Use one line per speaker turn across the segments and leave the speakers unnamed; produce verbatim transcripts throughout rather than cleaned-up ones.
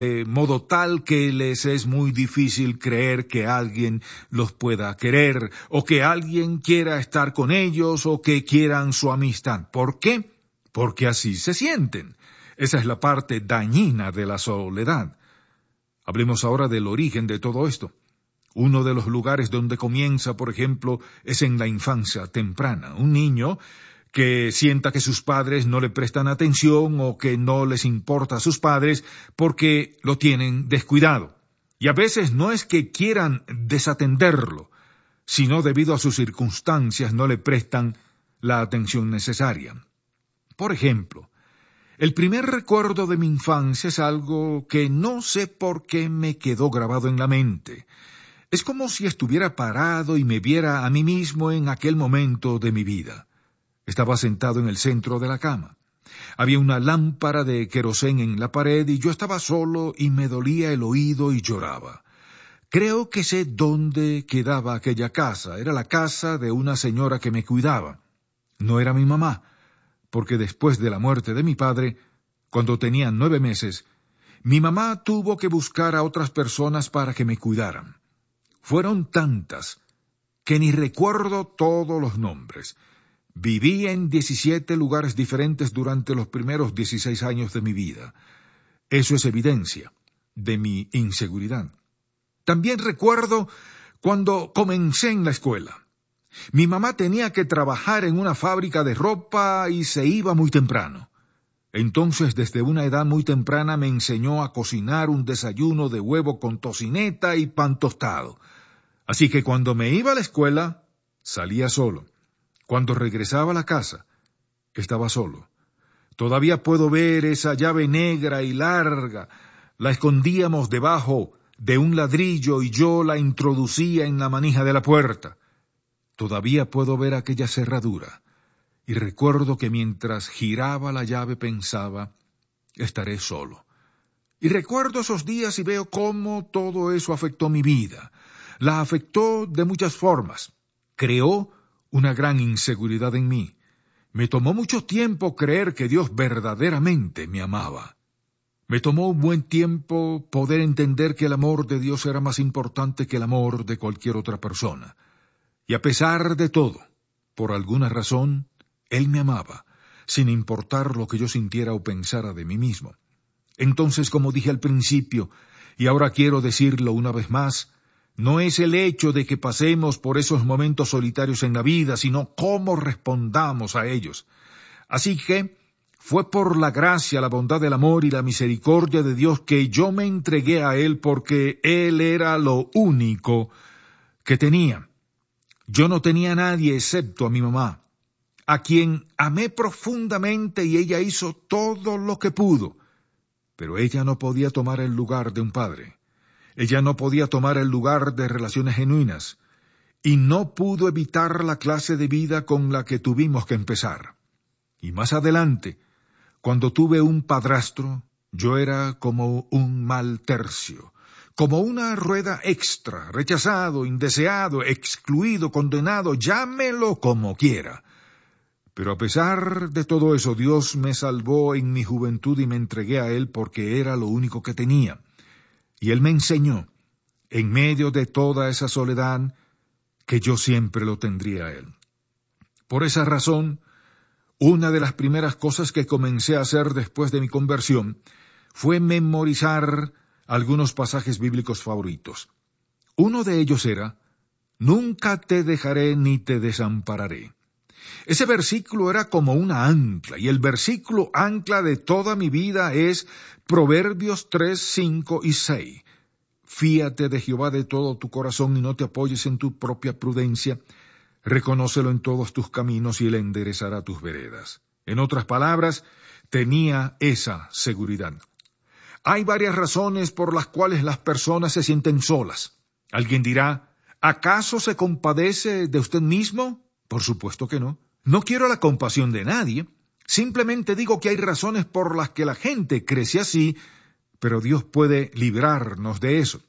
de modo tal que les es muy difícil creer que alguien los pueda querer, o que alguien quiera estar con ellos, o que quieran su amistad. ¿Por qué? Porque así se sienten. Esa es la parte dañina de la soledad. Hablemos ahora del origen de todo esto. Uno de los lugares donde comienza, por ejemplo, es en la infancia temprana. Un niño que sienta que sus padres no le prestan atención o que no les importa a sus padres porque lo tienen descuidado. Y a veces no es que quieran desatenderlo, sino debido a sus circunstancias no le prestan la atención necesaria. Por ejemplo, el primer recuerdo de mi infancia es algo que no sé por qué me quedó grabado en la mente. Es como si estuviera parado y me viera a mí mismo en aquel momento de mi vida. Estaba sentado en el centro de la cama. Había una lámpara de querosén en la pared y yo estaba solo y me dolía el oído y lloraba. Creo que sé dónde quedaba aquella casa. Era la casa de una señora que me cuidaba. No era mi mamá, porque después de la muerte de mi padre, cuando tenía nueve meses, mi mamá tuvo que buscar a otras personas para que me cuidaran. Fueron tantas que ni recuerdo todos los nombres. Viví en diecisiete lugares diferentes durante los primeros dieciséis años de mi vida. Eso es evidencia de mi inseguridad. También recuerdo cuando comencé en la escuela. Mi mamá tenía que trabajar en una fábrica de ropa y se iba muy temprano. Entonces, desde una edad muy temprana me enseñó a cocinar un desayuno de huevo con tocineta y pan tostado. Así que cuando me iba a la escuela, salía solo. Cuando regresaba a la casa, estaba solo. Todavía puedo ver esa llave negra y larga. La escondíamos debajo de un ladrillo y yo la introducía en la manija de la puerta. Todavía puedo ver aquella cerradura. Y recuerdo que mientras giraba la llave pensaba, estaré solo. Y recuerdo esos días y veo cómo todo eso afectó mi vida. La afectó de muchas formas. Creó una gran inseguridad en mí. Me tomó mucho tiempo creer que Dios verdaderamente me amaba. Me tomó un buen tiempo poder entender que el amor de Dios era más importante que el amor de cualquier otra persona. Y a pesar de todo, por alguna razón, Él me amaba, sin importar lo que yo sintiera o pensara de mí mismo. Entonces, como dije al principio, y ahora quiero decirlo una vez más, no es el hecho de que pasemos por esos momentos solitarios en la vida, sino cómo respondamos a ellos. Así que fue por la gracia, la bondad, el amor y la misericordia de Dios que yo me entregué a Él porque Él era lo único que tenía. Yo no tenía a nadie excepto a mi mamá, a quien amé profundamente y ella hizo todo lo que pudo. Pero ella no podía tomar el lugar de un padre. Ella no podía tomar el lugar de relaciones genuinas, y no pudo evitar la clase de vida con la que tuvimos que empezar. Y más adelante, cuando tuve un padrastro, yo era como un mal tercio, como una rueda extra, rechazado, indeseado, excluido, condenado, llámelo como quiera. Pero a pesar de todo eso, Dios me salvó en mi juventud y me entregué a Él porque era lo único que tenía. Y Él me enseñó, en medio de toda esa soledad, que yo siempre lo tendría a Él. Por esa razón, una de las primeras cosas que comencé a hacer después de mi conversión fue memorizar algunos pasajes bíblicos favoritos. Uno de ellos era, «Nunca te dejaré ni te desampararé». Ese versículo era como una ancla, y el versículo ancla de toda mi vida es Proverbios tres, cinco y seis. Fíate de Jehová de todo tu corazón y no te apoyes en tu propia prudencia. Reconócelo en todos tus caminos y Él enderezará tus veredas. En otras palabras, tenía esa seguridad. Hay varias razones por las cuales las personas se sienten solas. Alguien dirá, ¿acaso se compadece de usted mismo? Por supuesto que no. No quiero la compasión de nadie. Simplemente digo que hay razones por las que la gente crece así, pero Dios puede librarnos de eso.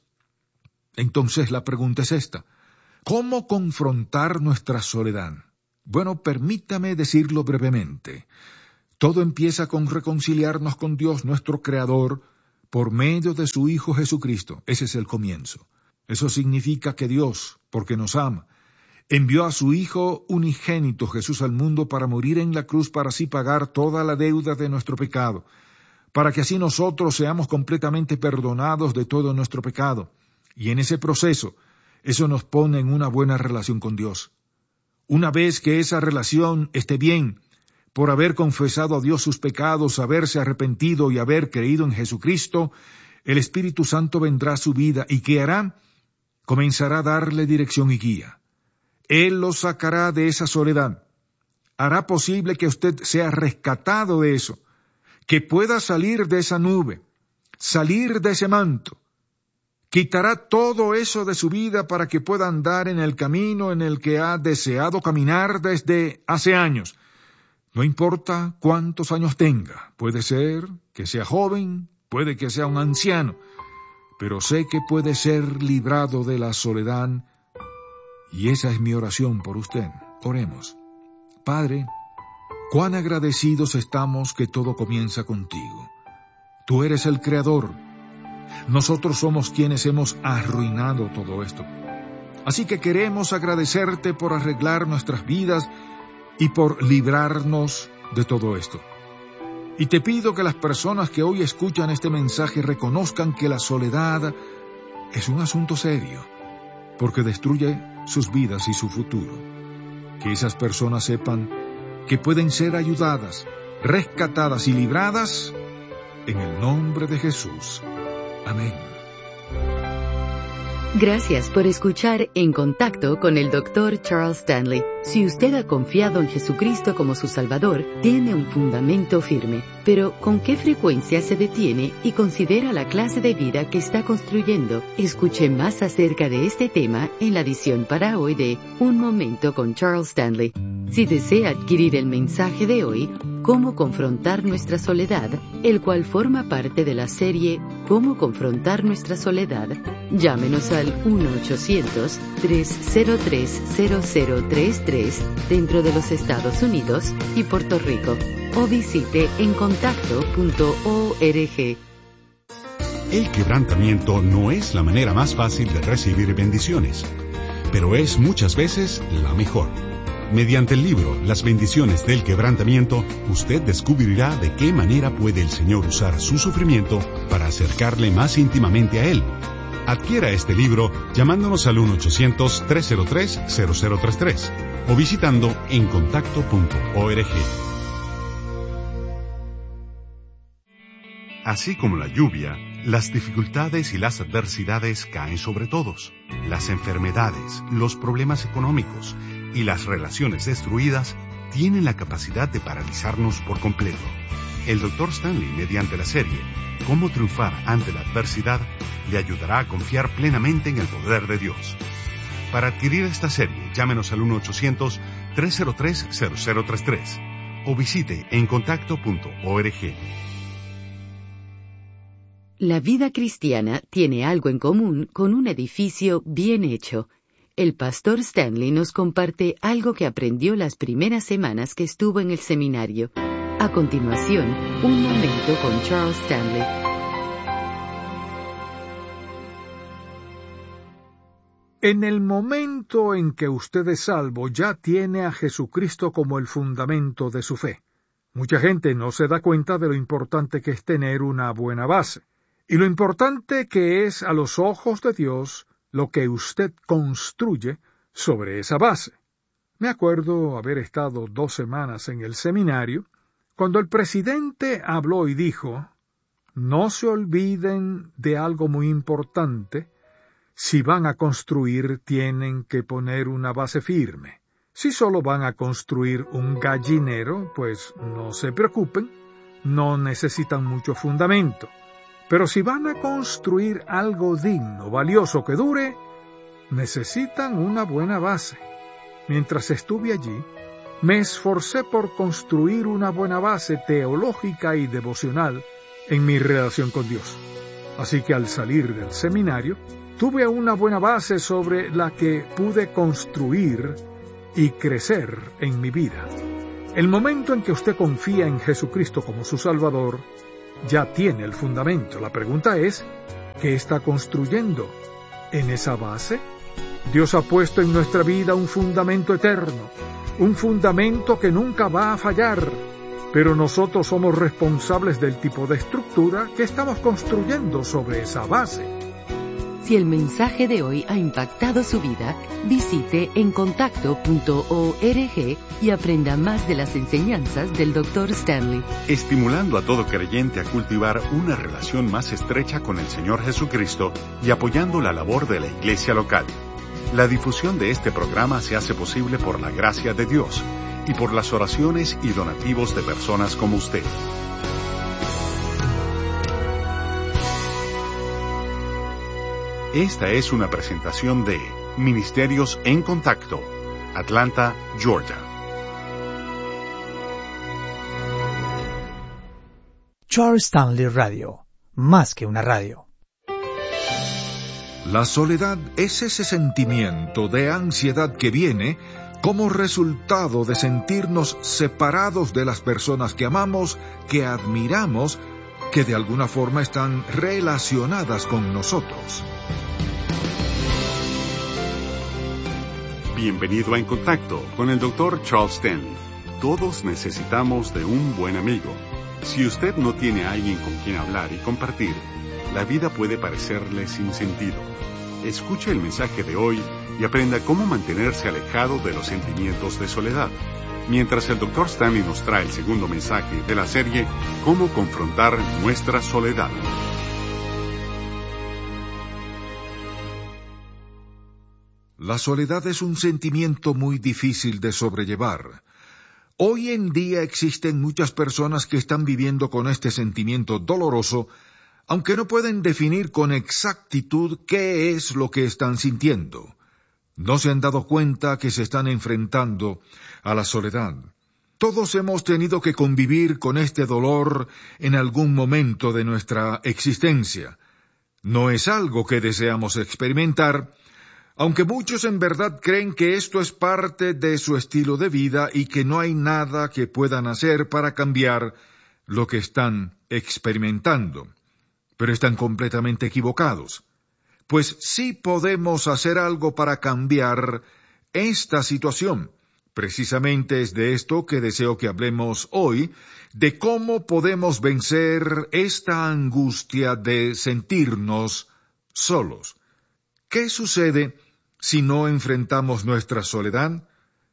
Entonces la pregunta es esta. ¿Cómo confrontar nuestra soledad? Bueno, permítame decirlo brevemente. Todo empieza con reconciliarnos con Dios, nuestro Creador, por medio de su Hijo Jesucristo. Ese es el comienzo. Eso significa que Dios, porque nos ama, envió a su Hijo unigénito Jesús al mundo para morir en la cruz, para así pagar toda la deuda de nuestro pecado, para que así nosotros seamos completamente perdonados de todo nuestro pecado. Y en ese proceso, eso nos pone en una buena relación con Dios. Una vez que esa relación esté bien, por haber confesado a Dios sus pecados, haberse arrepentido y haber creído en Jesucristo, el Espíritu Santo vendrá a su vida y ¿qué hará? Comenzará a darle dirección y guía. Él lo sacará de esa soledad. Hará posible que usted sea rescatado de eso, que pueda salir de esa nube, salir de ese manto. Quitará todo eso de su vida para que pueda andar en el camino en el que ha deseado caminar desde hace años. No importa cuántos años tenga, puede ser que sea joven, puede que sea un anciano, pero sé que puede ser librado de la soledad, y esa es mi oración por usted. Oremos. Padre, cuán agradecidos estamos que todo comienza contigo. Tú eres el Creador. Nosotros somos quienes hemos arruinado todo esto. Así que queremos agradecerte por arreglar nuestras vidas y por librarnos de todo esto. Y te pido que las personas que hoy escuchan este mensaje reconozcan que la soledad es un asunto serio, porque destruye sus vidas y su futuro. Que esas personas sepan que pueden ser ayudadas, rescatadas y libradas en el nombre de Jesús. Amén.
Gracias por escuchar En Contacto con el doctor Charles Stanley. Si usted ha confiado en Jesucristo como su Salvador, tiene un fundamento firme. Pero, ¿con qué frecuencia se detiene y considera la clase de vida que está construyendo? Escuche más acerca de este tema en la edición para hoy de Un Momento con Charles Stanley. Si desea adquirir el mensaje de hoy, Cómo confrontar nuestra soledad, el cual forma parte de la serie Cómo confrontar nuestra soledad, llámenos al uno ochocientos, tres cero tres, cero cero tres tres dentro de los Estados Unidos y Puerto Rico, o visite en contacto punto org.
El quebrantamiento no es la manera más fácil de recibir bendiciones, pero es muchas veces la mejor. Mediante el libro Las bendiciones del quebrantamiento, usted descubrirá de qué manera puede el Señor usar su sufrimiento para acercarle más íntimamente a Él. Adquiera este libro llamándonos al uno ochocientos, tres cero tres, cero cero tres tres o visitando en contacto punto org. Así como la lluvia, las dificultades y las adversidades caen sobre todos. Las enfermedades, los problemas económicos y las relaciones destruidas tienen la capacidad de paralizarnos por completo. El doctor Stanley, mediante la serie Cómo triunfar ante la adversidad, le ayudará a confiar plenamente en el poder de Dios. Para adquirir esta serie, llámenos al uno ochocientos, tres cero tres, cero cero tres tres o visite en contacto punto org.
La vida cristiana tiene algo en común con un edificio bien hecho. El pastor Stanley nos comparte algo que aprendió las primeras semanas que estuvo en el seminario. A continuación, un momento con Charles Stanley.
En el momento en que usted es salvo, ya tiene a Jesucristo como el fundamento de su fe. Mucha gente no se da cuenta de lo importante que es tener una buena base, y lo importante que es a los ojos de Dios lo que usted construye sobre esa base. Me acuerdo haber estado dos semanas en el seminario, cuando el presidente habló y dijo, no se olviden de algo muy importante, si van a construir tienen que poner una base firme. Si solo van a construir un gallinero, pues no se preocupen, no necesitan mucho fundamento. Pero si van a construir algo digno, valioso, que dure, necesitan una buena base. Mientras estuve allí, me esforcé por construir una buena base teológica y devocional en mi relación con Dios. Así que al salir del seminario, tuve una buena base sobre la que pude construir y crecer en mi vida. El momento en que usted confía en Jesucristo como su Salvador, ya tiene el fundamento. La pregunta es, ¿qué está construyendo en esa base? Dios ha puesto en nuestra vida un fundamento eterno, un fundamento que nunca va a fallar, pero nosotros somos responsables del tipo de estructura que estamos construyendo sobre esa base.
Si el mensaje de hoy ha impactado su vida, visite encontacto punto org y aprenda más de las enseñanzas del doctor Stanley.
Estimulando a todo creyente a cultivar una relación más estrecha con el Señor Jesucristo y apoyando la labor de la iglesia local. La difusión de este programa se hace posible por la gracia de Dios y por las oraciones y donativos de personas como usted. Esta es una presentación de Ministerios en Contacto, Atlanta, Georgia.
Charles Stanley Radio, más que una radio.
La soledad es ese sentimiento de ansiedad que viene como resultado de sentirnos separados de las personas que amamos, que admiramos, que de alguna forma están relacionadas con nosotros.
Bienvenido a En Contacto con el doctor Charles Stanley. Todos necesitamos de un buen amigo. Si usted no tiene a alguien con quien hablar y compartir, la vida puede parecerle sin sentido. Escuche el mensaje de hoy y aprenda cómo mantenerse alejado de los sentimientos de soledad, mientras el doctor Stanley nos trae el segundo mensaje de la serie Cómo confrontar nuestra soledad.
La soledad es un sentimiento muy difícil de sobrellevar. Hoy en día existen muchas personas que están viviendo con este sentimiento doloroso, aunque no pueden definir con exactitud qué es lo que están sintiendo. No se han dado cuenta que se están enfrentando a la soledad. Todos hemos tenido que convivir con este dolor en algún momento de nuestra existencia. No es algo que deseamos experimentar, aunque muchos en verdad creen que esto es parte de su estilo de vida y que no hay nada que puedan hacer para cambiar lo que están experimentando. Pero están completamente equivocados, pues sí podemos hacer algo para cambiar esta situación. Precisamente es de esto que deseo que hablemos hoy, de cómo podemos vencer esta angustia de sentirnos solos. ¿Qué sucede si no enfrentamos nuestra soledad?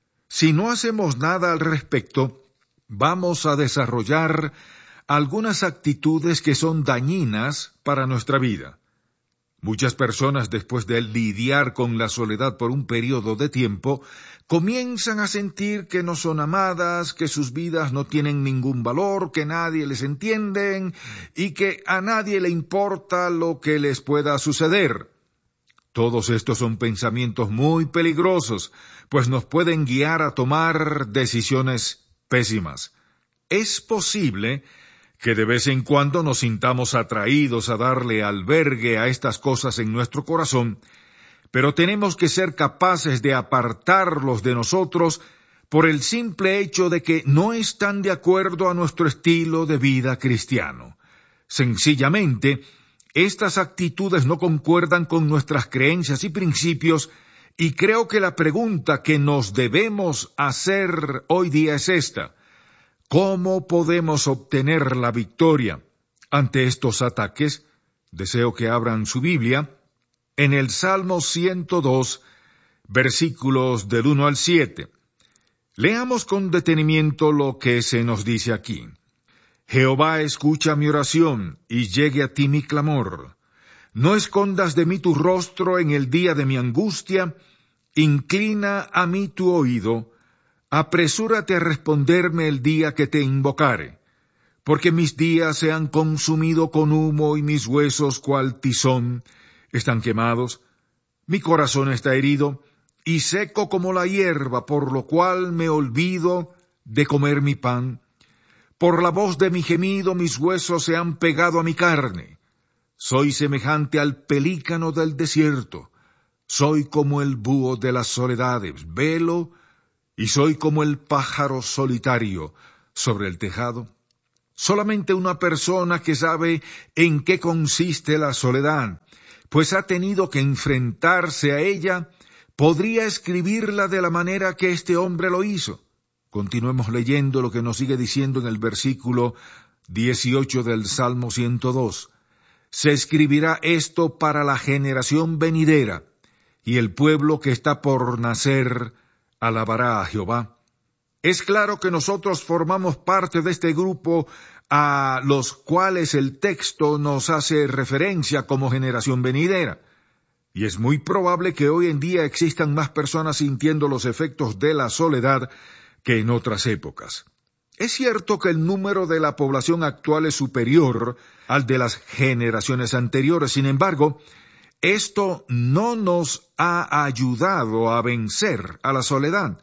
Si no hacemos nada al respecto, vamos a desarrollar algunas actitudes que son dañinas para nuestra vida. Muchas personas, después de lidiar con la soledad por un periodo de tiempo, comienzan a sentir que no son amadas, que sus vidas no tienen ningún valor, que nadie les entiende y que a nadie le importa lo que les pueda suceder. Todos estos son pensamientos muy peligrosos, pues nos pueden guiar a tomar decisiones pésimas. Es posible que de vez en cuando nos sintamos atraídos a darle albergue a estas cosas en nuestro corazón, pero tenemos que ser capaces de apartarlos de nosotros por el simple hecho de que no están de acuerdo a nuestro estilo de vida cristiano. Sencillamente, estas actitudes no concuerdan con nuestras creencias y principios, y creo que la pregunta que nos debemos hacer hoy día es esta: ¿cómo podemos obtener la victoria ante estos ataques? Deseo que abran su Biblia en el Salmo ciento dos, versículos del uno al siete. Leamos con detenimiento lo que se nos dice aquí. Jehová, escucha mi oración, y llegue a ti mi clamor. No escondas de mí tu rostro en el día de mi angustia, inclina a mí tu oído, apresúrate a responderme el día que te invocare, porque mis días se han consumido con humo y mis huesos cual tizón están quemados. Mi corazón está herido y seco como la hierba, por lo cual me olvido de comer mi pan. Por la voz de mi gemido mis huesos se han pegado a mi carne. Soy semejante al pelícano del desierto. Soy como el búho de las soledades, velo, y soy como el pájaro solitario sobre el tejado. Solamente una persona que sabe en qué consiste la soledad, pues ha tenido que enfrentarse a ella, podría escribirla de la manera que este hombre lo hizo. Continuemos leyendo lo que nos sigue diciendo en el versículo dieciocho del Salmo ciento dos. Se escribirá esto para la generación venidera, y el pueblo que está por nacer alabará a Jehová. Es claro que nosotros formamos parte de este grupo a los cuales el texto nos hace referencia como generación venidera. Y es muy probable que hoy en día existan más personas sintiendo los efectos de la soledad que en otras épocas. Es cierto que el número de la población actual es superior al de las generaciones anteriores. Sin embargo, esto no nos ha ayudado a vencer a la soledad.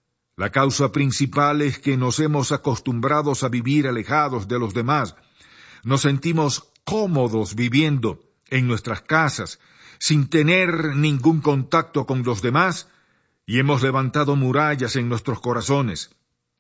La causa principal es que nos hemos acostumbrado a vivir alejados de los demás. Nos sentimos cómodos viviendo en nuestras casas, sin tener ningún contacto con los demás, y hemos levantado murallas en nuestros corazones.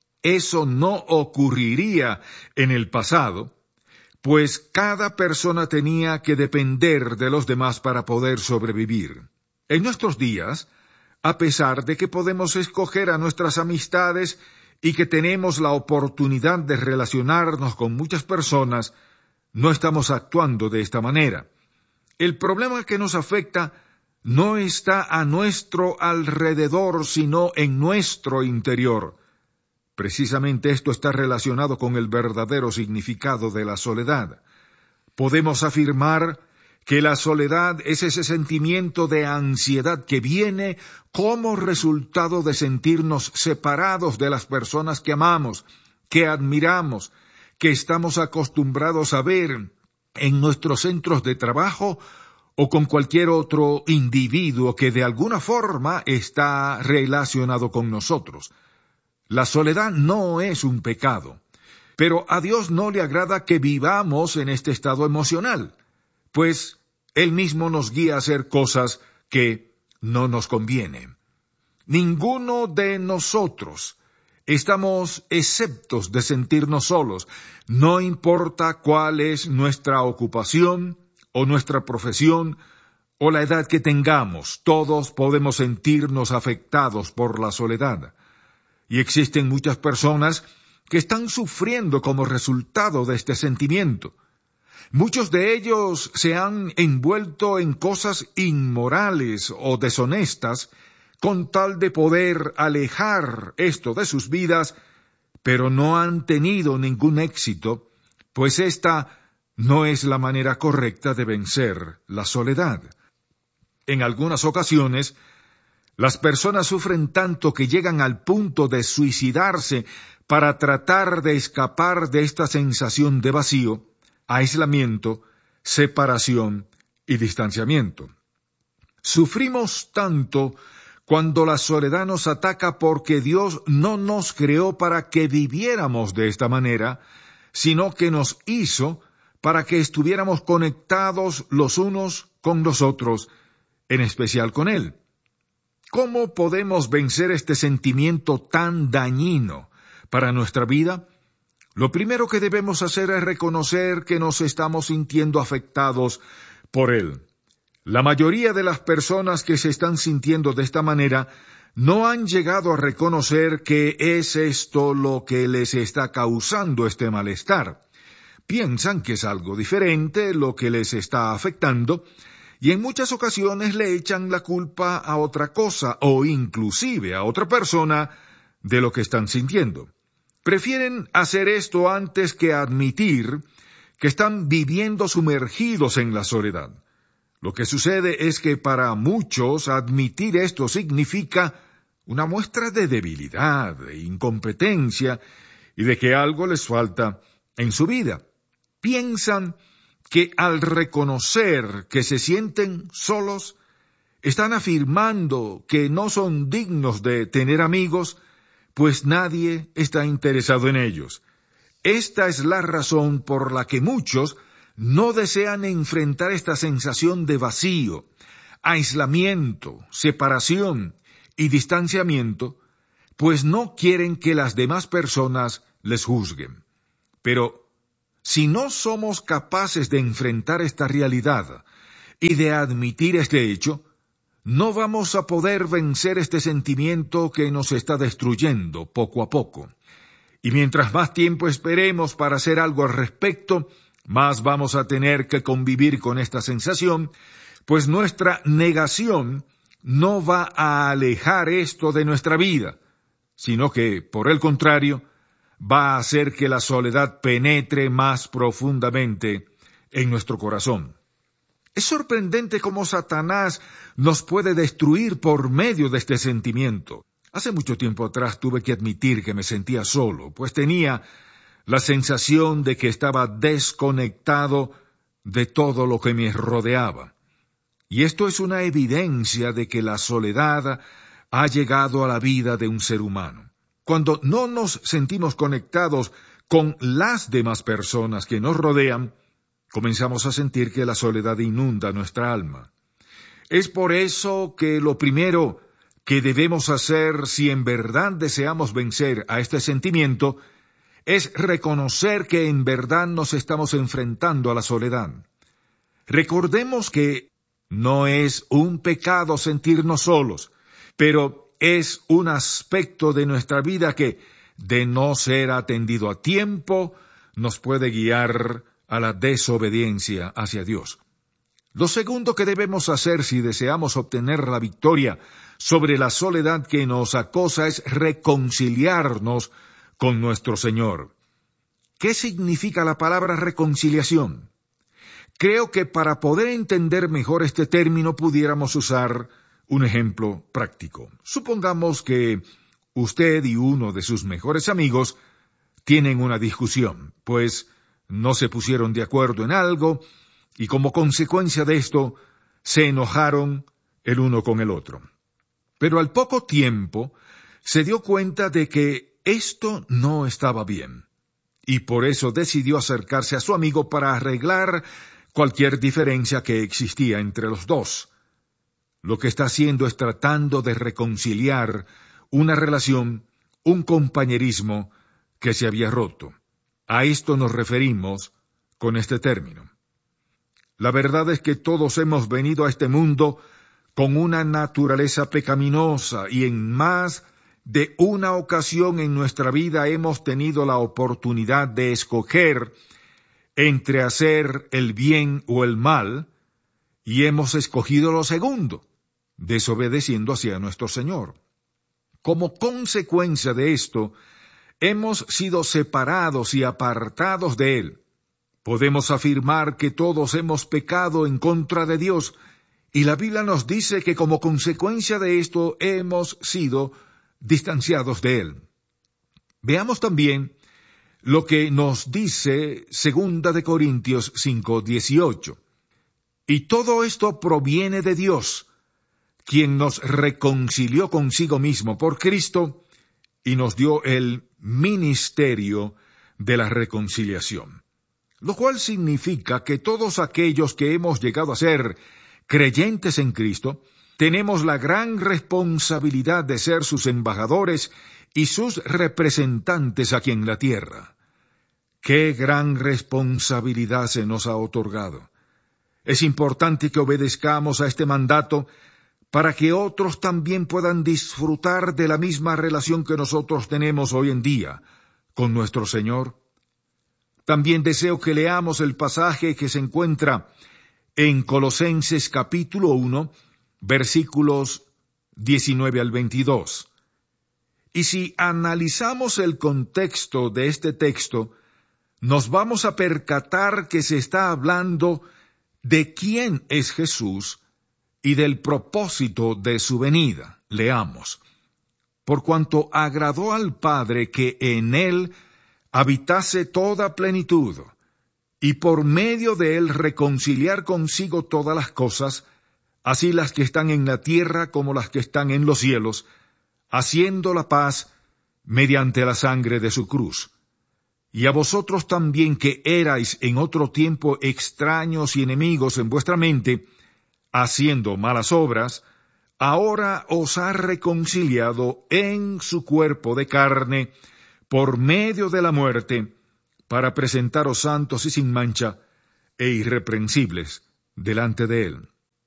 Eso no ocurriría en el pasado, pues cada persona tenía que depender de los demás para poder sobrevivir. En nuestros días, a pesar de que podemos escoger a nuestras amistades y que tenemos la oportunidad de relacionarnos con muchas personas, no estamos actuando de esta manera. El problema que nos afecta no está a nuestro alrededor, sino en nuestro interior. Precisamente esto está relacionado con el verdadero significado de la soledad. Podemos afirmar que la soledad es ese sentimiento de ansiedad que viene como resultado de sentirnos separados de las personas que amamos, que admiramos, que estamos acostumbrados a ver en nuestros centros de trabajo o con cualquier otro individuo que de alguna forma está relacionado con nosotros. La soledad no es un pecado, pero a Dios no le agrada que vivamos en este estado emocional, pues Él mismo nos guía a hacer cosas que no nos convienen. Ninguno de nosotros estamos exceptos de sentirnos solos, no importa cuál es nuestra ocupación o nuestra profesión o la edad que tengamos, todos podemos sentirnos afectados por la soledad. Y existen muchas personas que están sufriendo como resultado de este sentimiento. Muchos de ellos se han envuelto en cosas inmorales o deshonestas con tal de poder alejar esto de sus vidas, pero no han tenido ningún éxito, pues esta no es la manera correcta de vencer la soledad. En algunas ocasiones, las personas sufren tanto que llegan al punto de suicidarse para tratar de escapar de esta sensación de vacío, aislamiento, separación y distanciamiento. Sufrimos tanto cuando la soledad nos ataca porque Dios no nos creó para que viviéramos de esta manera, sino que nos hizo para que estuviéramos conectados los unos con los otros, en especial con Él. ¿Cómo podemos vencer este sentimiento tan dañino para nuestra vida? Lo primero que debemos hacer es reconocer que nos estamos sintiendo afectados por él. La mayoría de las personas que se están sintiendo de esta manera no han llegado a reconocer que es esto lo que les está causando este malestar. Piensan que es algo diferente lo que les está afectando, y en muchas ocasiones le echan la culpa a otra cosa o inclusive a otra persona de lo que están sintiendo. Prefieren hacer esto antes que admitir que están viviendo sumergidos en la soledad. Lo que sucede es que para muchos admitir esto significa una muestra de debilidad, de incompetencia y de que algo les falta en su vida. Piensan que al reconocer que se sienten solos, están afirmando que no son dignos de tener amigos, pues nadie está interesado en ellos. Esta es la razón por la que muchos no desean enfrentar esta sensación de vacío, aislamiento, separación y distanciamiento, pues no quieren que las demás personas les juzguen. Pero Si no somos capaces de enfrentar esta realidad y de admitir este hecho, no vamos a poder vencer este sentimiento que nos está destruyendo poco a poco. Y mientras más tiempo esperemos para hacer algo al respecto, más vamos a tener que convivir con esta sensación, pues nuestra negación no va a alejar esto de nuestra vida, sino que, por el contrario, va a hacer que la soledad penetre más profundamente en nuestro corazón. Es sorprendente cómo Satanás nos puede destruir por medio de este sentimiento. Hace mucho tiempo atrás tuve que admitir que me sentía solo, pues tenía la sensación de que estaba desconectado de todo lo que me rodeaba. Y esto es una evidencia de que la soledad ha llegado a la vida de un ser humano. Cuando no nos sentimos conectados con las demás personas que nos rodean, comenzamos a sentir que la soledad inunda nuestra alma. Es por eso que lo primero que debemos hacer si en verdad deseamos vencer a este sentimiento es reconocer que en verdad nos estamos enfrentando a la soledad. Recordemos que no es un pecado sentirnos solos, pero es un aspecto de nuestra vida que, de no ser atendido a tiempo, nos puede guiar a la desobediencia hacia Dios. Lo segundo que debemos hacer si deseamos obtener la victoria sobre la soledad que nos acosa es reconciliarnos con nuestro Señor. ¿Qué significa la palabra reconciliación? Creo que para poder entender mejor este término pudiéramos usar un ejemplo práctico. Supongamos que usted y uno de sus mejores amigos tienen una discusión, pues no se pusieron de acuerdo en algo y como consecuencia de esto se enojaron el uno con el otro. Pero al poco tiempo se dio cuenta de que esto no estaba bien y por eso decidió acercarse a su amigo para arreglar cualquier diferencia que existía entre los dos. Lo que está haciendo es tratando de reconciliar una relación, un compañerismo que se había roto. A esto nos referimos con este término. La verdad es que todos hemos venido a este mundo con una naturaleza pecaminosa y en más de una ocasión en nuestra vida hemos tenido la oportunidad de escoger entre hacer el bien o el mal y hemos escogido lo segundo, desobedeciendo hacia nuestro Señor. Como consecuencia de esto, hemos sido separados y apartados de Él. Podemos afirmar que todos hemos pecado en contra de Dios, y la Biblia nos dice que como consecuencia de esto hemos sido distanciados de Él. Veamos también lo que nos dice Segunda de Corintios cinco dieciocho. Y todo esto proviene de Dios, quien nos reconcilió consigo mismo por Cristo y nos dio el ministerio de la reconciliación. Lo cual significa que todos aquellos que hemos llegado a ser creyentes en Cristo, tenemos la gran responsabilidad de ser sus embajadores y sus representantes aquí en la tierra. ¡Qué gran responsabilidad se nos ha otorgado! Es importante que obedezcamos a este mandato para que otros también puedan disfrutar de la misma relación que nosotros tenemos hoy en día con nuestro Señor. También deseo que leamos el pasaje que se encuentra en Colosenses capítulo uno, versículos diecinueve al veintidós. Y si analizamos el contexto de este texto, nos vamos a percatar que se está hablando de quién es Jesús y del propósito de su venida. Leamos. Por cuanto agradó al Padre que en él habitase toda plenitud, y por medio de él reconciliar consigo todas las cosas, así las que están en la tierra como las que están en los cielos, haciendo la paz mediante la sangre de su cruz. Y a vosotros también que erais en otro tiempo extraños y enemigos en vuestra mente, haciendo malas obras, ahora os ha reconciliado en su cuerpo de carne, por medio de la muerte, para presentaros santos y sin mancha e irreprensibles delante de Él.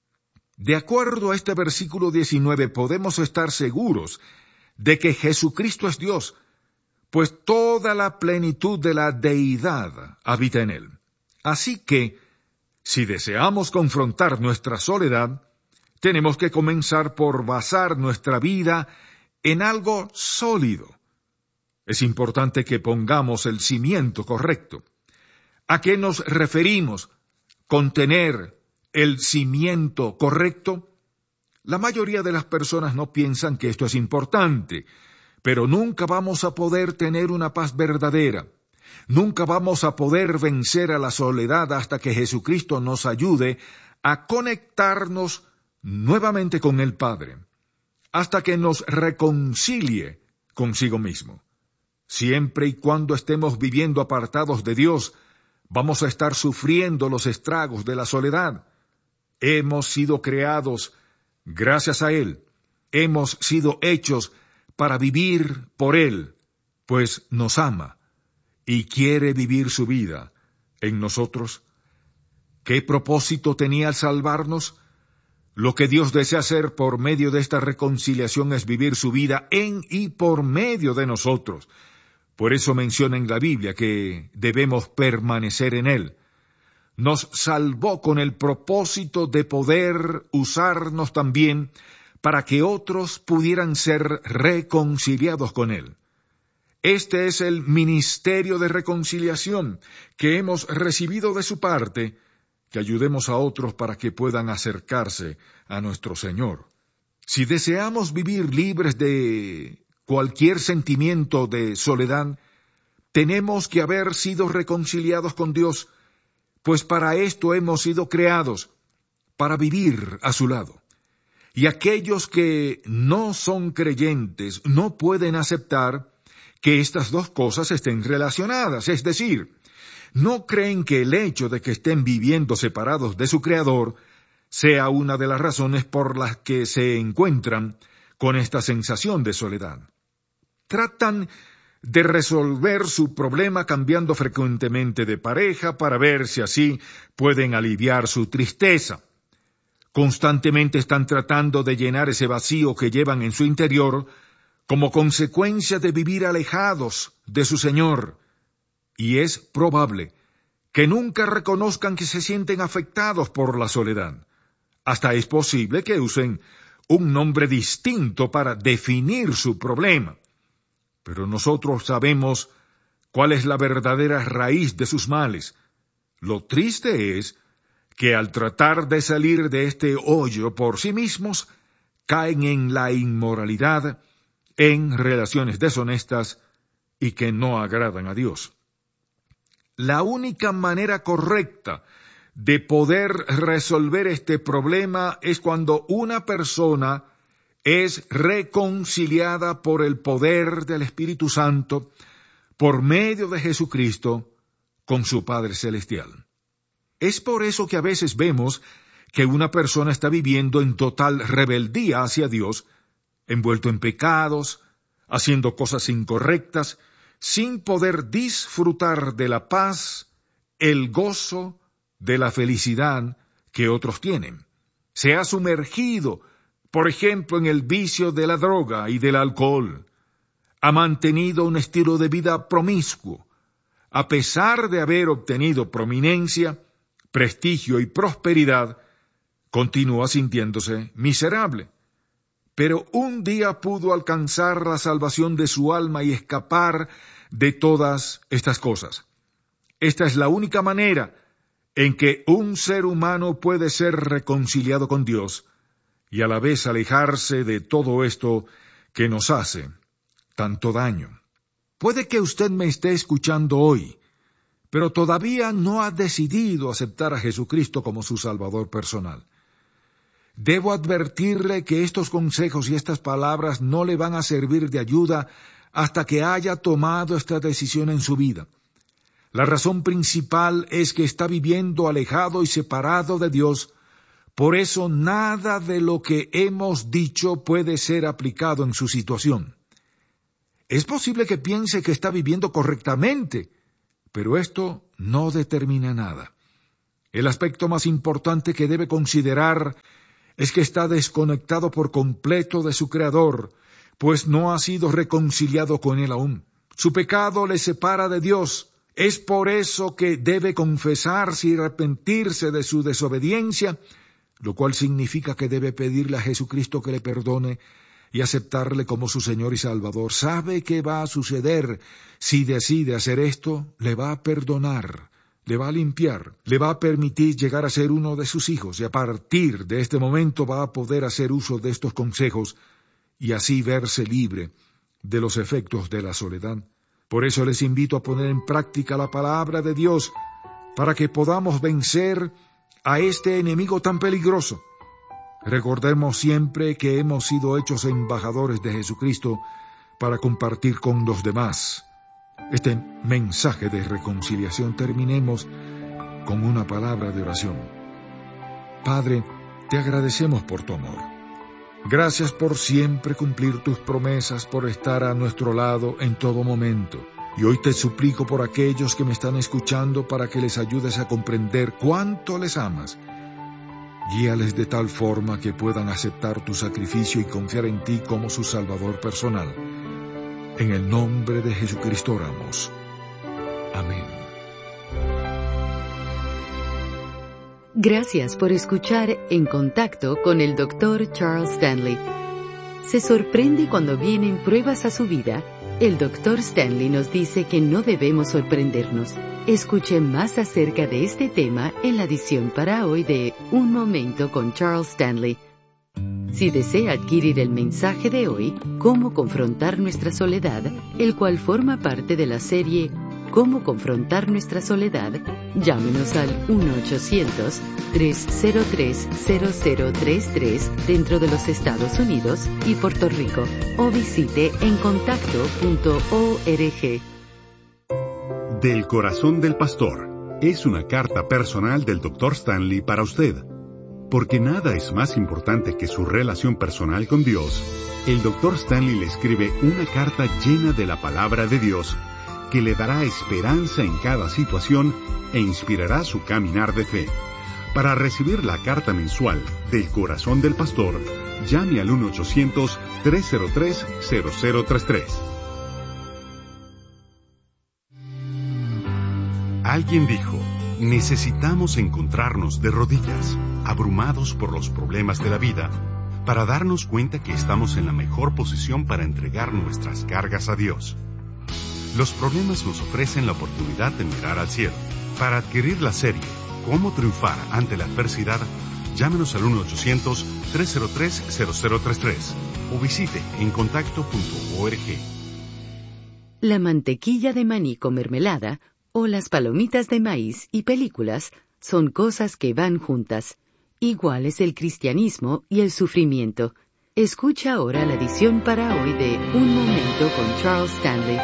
De acuerdo a este versículo diecinueve, podemos estar seguros de que Jesucristo es Dios, pues toda la plenitud de la deidad habita en Él. Así que, si deseamos confrontar nuestra soledad, tenemos que comenzar por basar nuestra vida en algo sólido. Es importante que pongamos el cimiento correcto. ¿A qué nos referimos con tener el cimiento correcto? La mayoría de las personas no piensan que esto es importante, pero nunca vamos a poder tener una paz verdadera. Nunca vamos a poder vencer a la soledad hasta que Jesucristo nos ayude a conectarnos nuevamente con el Padre, hasta que nos reconcilie consigo mismo. Siempre y cuando estemos viviendo apartados de Dios, vamos a estar sufriendo los estragos de la soledad. Hemos sido creados gracias a Él. Hemos sido hechos para vivir por Él, pues nos ama y quiere vivir su vida en nosotros. ¿Qué propósito tenía al salvarnos? Lo que Dios desea hacer por medio de esta reconciliación es vivir su vida en y por medio de nosotros. Por eso menciona en la Biblia que debemos permanecer en Él. Nos salvó con el propósito de poder usarnos también para que otros pudieran ser reconciliados con Él. Este es el ministerio de reconciliación que hemos recibido de su parte, que ayudemos a otros para que puedan acercarse a nuestro Señor. Si deseamos vivir libres de cualquier sentimiento de soledad, tenemos que haber sido reconciliados con Dios, pues para esto hemos sido creados, para vivir a su lado. Y aquellos que no son creyentes no pueden aceptar que estas dos cosas estén relacionadas, es decir, no creen que el hecho de que estén viviendo separados de su Creador sea una de las razones por las que se encuentran con esta sensación de soledad. Tratan de resolver su problema cambiando frecuentemente de pareja para ver si así pueden aliviar su tristeza. Constantemente están tratando de llenar ese vacío que llevan en su interior como consecuencia de vivir alejados de su Señor, y es probable que nunca reconozcan que se sienten afectados por la soledad. Hasta es posible que usen un nombre distinto para definir su problema. Pero nosotros sabemos cuál es la verdadera raíz de sus males. Lo triste es que al tratar de salir de este hoyo por sí mismos, caen en la inmoralidad, en relaciones deshonestas y que no agradan a Dios. La única manera correcta de poder resolver este problema es cuando una persona es reconciliada por el poder del Espíritu Santo, por medio de Jesucristo, con su Padre Celestial. Es por eso que a veces vemos que una persona está viviendo en total rebeldía hacia Dios, envuelto en pecados, haciendo cosas incorrectas, sin poder disfrutar de la paz, el gozo, de la felicidad que otros tienen. Se ha sumergido, por ejemplo, en el vicio de la droga y del alcohol. Ha mantenido un estilo de vida promiscuo. A pesar de haber obtenido prominencia, prestigio y prosperidad, continúa sintiéndose miserable. Pero un día pudo alcanzar la salvación de su alma y escapar de todas estas cosas. Esta es la única manera en que un ser humano puede ser reconciliado con Dios y a la vez alejarse de todo esto que nos hace tanto daño. Puede que usted me esté escuchando hoy, pero todavía no ha decidido aceptar a Jesucristo como su Salvador personal. Debo advertirle que estos consejos y estas palabras no le van a servir de ayuda hasta que haya tomado esta decisión en su vida. La razón principal es que está viviendo alejado y separado de Dios. Por eso nada de lo que hemos dicho puede ser aplicado en su situación. Es posible que piense que está viviendo correctamente, Pero esto no determina nada. El aspecto más importante que debe considerar es que está desconectado por completo de su Creador, pues no ha sido reconciliado con Él aún. Su pecado le separa de Dios. Es por eso que debe confesarse y arrepentirse de su desobediencia, lo cual significa que debe pedirle a Jesucristo que le perdone y aceptarle como su Señor y Salvador. Sabe qué va a suceder si decide hacer esto. Le va a perdonar, le va a limpiar, le va a permitir llegar a ser uno de sus hijos, y a partir de este momento va a poder hacer uso de estos consejos y así verse libre de los efectos de la soledad. Por eso les invito a poner en práctica la palabra de Dios para que podamos vencer a este enemigo tan peligroso. Recordemos siempre que hemos sido hechos embajadores de Jesucristo para compartir con los demás este mensaje de reconciliación. Terminemos con una palabra de oración. Padre, te agradecemos por tu amor. Gracias por siempre cumplir tus promesas, por estar a nuestro lado en todo momento. Y hoy te suplico por aquellos que me están escuchando para que les ayudes a comprender cuánto les amas. Guíales de tal forma que puedan aceptar tu sacrificio y confiar en ti como su Salvador personal. En el nombre de Jesucristo oramos. Amén.
Gracias por escuchar En Contacto con el doctor Charles Stanley. ¿Se sorprende cuando vienen pruebas a su vida? El doctor Stanley nos dice que no debemos sorprendernos. Escuche más acerca de este tema en la edición para hoy de Un Momento con Charles Stanley. Si desea adquirir el mensaje de hoy, Cómo confrontar nuestra soledad, el cual forma parte de la serie Cómo confrontar nuestra soledad, llámenos al uno ochocientos, tres cero tres, cero cero tres tres dentro de los Estados Unidos y Puerto Rico, o visite en contacto punto org.
Del corazón del pastor es una carta personal del doctor Stanley para usted. Porque nada es más importante que su relación personal con Dios, el doctor Stanley le escribe una carta llena de la palabra de Dios que le dará esperanza en cada situación e inspirará su caminar de fe. Para recibir la carta mensual del corazón del pastor, llame al uno ochocientos, tres cero tres, cero cero tres tres. Alguien dijo, necesitamos encontrarnos de rodillas, abrumados por los problemas de la vida, para darnos cuenta que estamos en la mejor posición para entregar nuestras cargas a Dios. Los problemas nos ofrecen la oportunidad de mirar al cielo. Para adquirir la serie Cómo triunfar ante la adversidad, llámenos al uno ochocientos, tres cero tres, cero cero tres tres o visite en contacto punto org.
La mantequilla de maní con mermelada o las palomitas de maíz y películas son cosas que van juntas. Igual es el cristianismo y el sufrimiento. Escucha ahora la edición para hoy de Un Momento con Charles Stanley.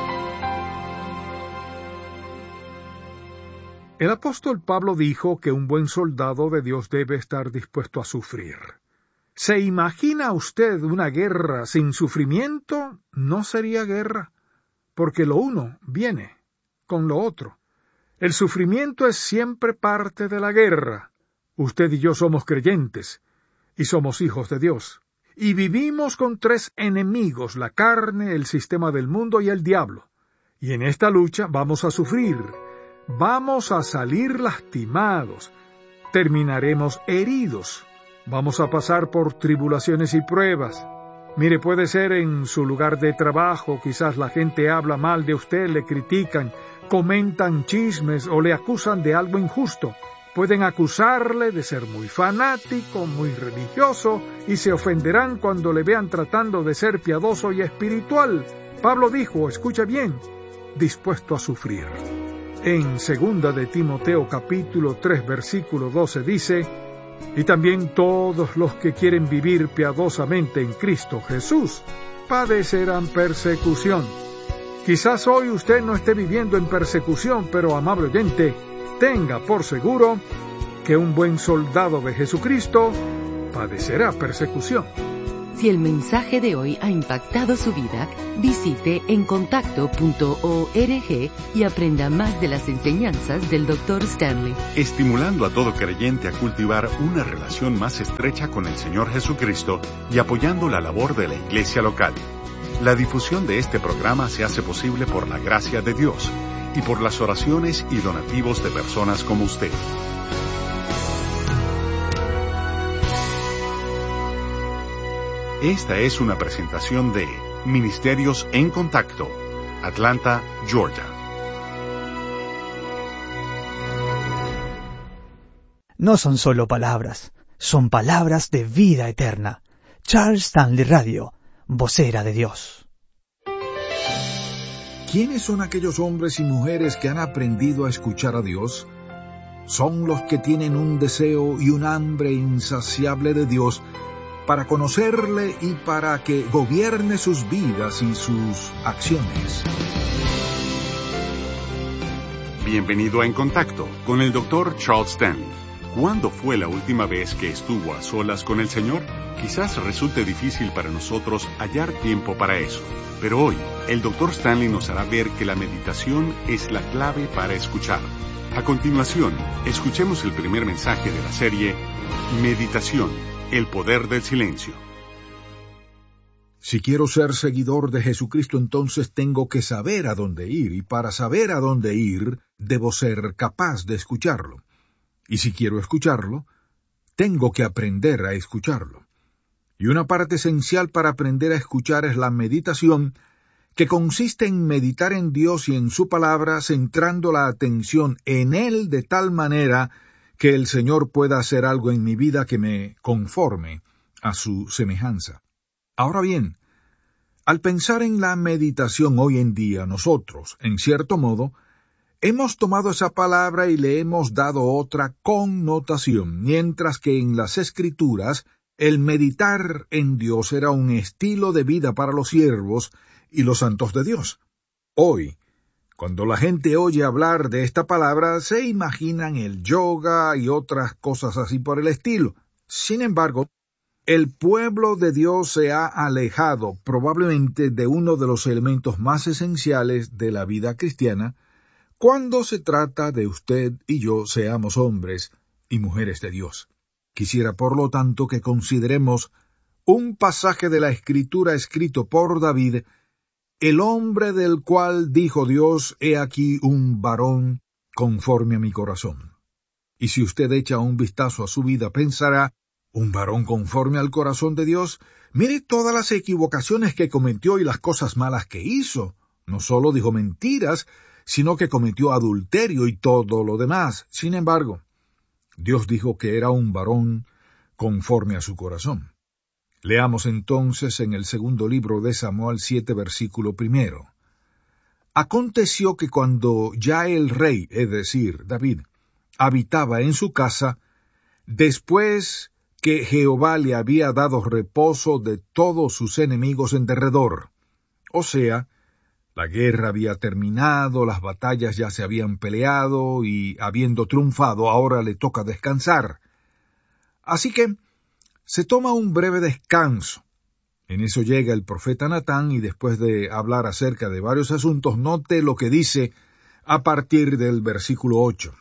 El apóstol Pablo dijo que un buen soldado de Dios debe estar dispuesto a sufrir. ¿Se imagina usted una guerra sin sufrimiento? No sería guerra, porque lo uno viene con lo otro. El sufrimiento es siempre parte de la guerra. Usted y yo somos creyentes, y somos hijos de Dios. Y vivimos con tres enemigos, la carne, el sistema del mundo y el diablo. Y en esta lucha vamos a sufrir. Vamos a salir lastimados, terminaremos heridos, vamos a pasar por tribulaciones y pruebas. Mire, puede ser en su lugar de trabajo, quizás la gente habla mal de usted, le critican, comentan chismes o le acusan de algo injusto. Pueden acusarle de ser muy fanático, muy religioso, y se ofenderán cuando le vean tratando de ser piadoso y espiritual. Pablo dijo, escucha bien, dispuesto a sufrir. En segunda de Timoteo capítulo tres versículo doce dice, y también todos los que quieren vivir piadosamente en Cristo Jesús padecerán persecución. Quizás hoy usted no esté viviendo en persecución, pero amable oyente, tenga por seguro que un buen soldado de Jesucristo padecerá persecución.
Si el mensaje de hoy ha impactado su vida, visite encontacto punto org y aprenda más de las enseñanzas del doctor Stanley.
Estimulando a todo creyente a cultivar una relación más estrecha con el Señor Jesucristo y apoyando la labor de la iglesia local. La difusión de este programa se hace posible por la gracia de Dios y por las oraciones y donativos de personas como usted. Esta es una presentación de Ministerios en Contacto, Atlanta, Georgia.
No son solo palabras, son palabras de vida eterna. Charles Stanley Radio, vocera de Dios.
¿Quiénes son aquellos hombres y mujeres que han aprendido a escuchar a Dios? Son los que tienen un deseo y un hambre insaciable de Dios para conocerle y para que gobierne sus vidas y sus acciones.
Bienvenido a En Contacto con el doctor Charles Stanley. ¿Cuándo fue la última vez que estuvo a solas con el Señor? Quizás resulte difícil para nosotros hallar tiempo para eso, pero hoy el doctor Stanley nos hará ver que la meditación es la clave para escuchar. A continuación, escuchemos el primer mensaje de la serie Meditación, el poder del silencio.
Si quiero ser seguidor de Jesucristo, entonces tengo que saber a dónde ir, y para saber a dónde ir, debo ser capaz de escucharlo. Y si quiero escucharlo, tengo que aprender a escucharlo. Y una parte esencial para aprender a escuchar es la meditación, que consiste en meditar en Dios y en su palabra, centrando la atención en Él de tal manera que el Señor pueda hacer algo en mi vida que me conforme a su semejanza. Ahora bien, al pensar en la meditación hoy en día, nosotros, en cierto modo, hemos tomado esa palabra y le hemos dado otra connotación, mientras que en las Escrituras el meditar en Dios era un estilo de vida para los siervos y los santos de Dios. Hoy, cuando la gente oye hablar de esta palabra, se imaginan el yoga y otras cosas así por el estilo. Sin embargo, el pueblo de Dios se ha alejado probablemente de uno de los elementos más esenciales de la vida cristiana cuando se trata de usted y yo seamos hombres y mujeres de Dios. Quisiera, por lo tanto, que consideremos un pasaje de la Escritura escrito por David, el hombre del cual dijo Dios, he aquí un varón conforme a mi corazón. Y si usted echa un vistazo a su vida, pensará, ¿un varón conforme al corazón de Dios? Mire todas las equivocaciones que cometió y las cosas malas que hizo. No solo dijo mentiras, sino que cometió adulterio y todo lo demás. Sin embargo, Dios dijo que era un varón conforme a su corazón. Leamos entonces en el segundo libro de Samuel siete, versículo primero. Aconteció que cuando ya el rey, es decir, David, habitaba en su casa, después que Jehová le había dado reposo de todos sus enemigos en derredor, o sea, la guerra había terminado, las batallas ya se habían peleado y, habiendo triunfado, ahora le toca descansar. Así que se toma un breve descanso. En eso llega el profeta Natán y después de hablar acerca de varios asuntos, note lo que dice a partir del versículo ocho.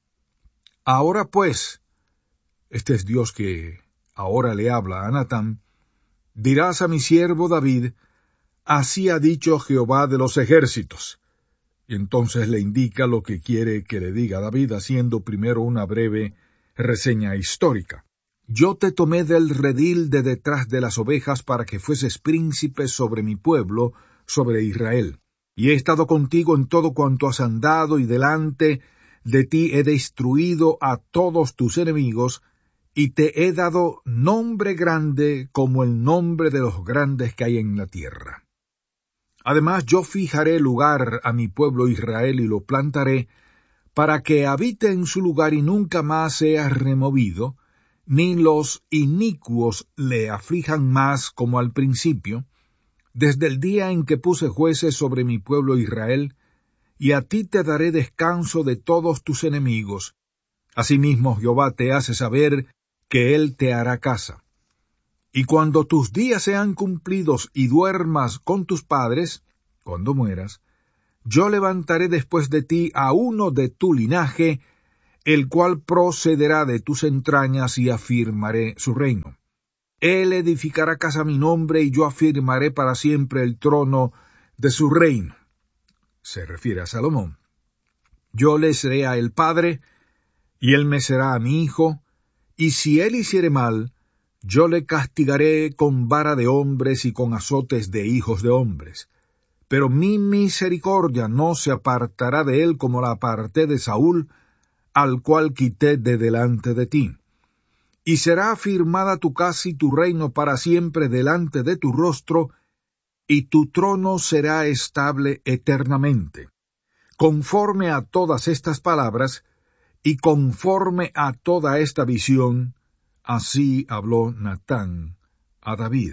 Ahora pues, este es Dios que ahora le habla a Natán, dirás a mi siervo David, así ha dicho Jehová de los ejércitos. Y entonces le indica lo que quiere que le diga David, haciendo primero una breve reseña histórica. Yo te tomé del redil de detrás de las ovejas para que fueses príncipe sobre mi pueblo, sobre Israel. Y he estado contigo en todo cuanto has andado, y delante de ti he destruido a todos tus enemigos, y te he dado nombre grande como el nombre de los grandes que hay en la tierra. Además yo fijaré lugar a mi pueblo Israel y lo plantaré, para que habite en su lugar y nunca más sea removido, ni los inicuos le aflijan más como al principio, desde el día en que puse jueces sobre mi pueblo Israel, y a ti te daré descanso de todos tus enemigos. Asimismo Jehová te hace saber que él te hará casa. Y cuando tus días sean cumplidos y duermas con tus padres, cuando mueras, yo levantaré después de ti a uno de tu linaje, el cual procederá de tus entrañas y afirmaré su reino. Él edificará casa a mi nombre y yo afirmaré para siempre el trono de su reino. Se refiere a Salomón. Yo le seré a él padre, y él me será a mi hijo, y si él hiciere mal, yo le castigaré con vara de hombres y con azotes de hijos de hombres. Pero mi misericordia no se apartará de él como la aparté de Saúl, al cual quité de delante de ti. Y será afirmada tu casa y tu reino para siempre delante de tu rostro, y tu trono será estable eternamente. Conforme a todas estas palabras, y conforme a toda esta visión, así habló Natán a David.